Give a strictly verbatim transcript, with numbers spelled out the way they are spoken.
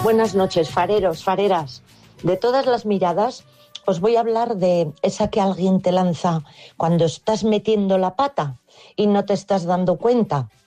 Buenas noches, fareros, fareras. De todas las miradas, os voy a hablar de esa que alguien te lanza cuando estás metiendo la pata y no te estás dando cuenta.